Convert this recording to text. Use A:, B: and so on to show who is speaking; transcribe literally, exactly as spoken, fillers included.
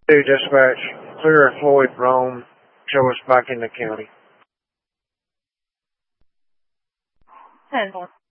A: Hey, dispatch. Clear of Floyd Rome. Show us back in the county.
B: ten four.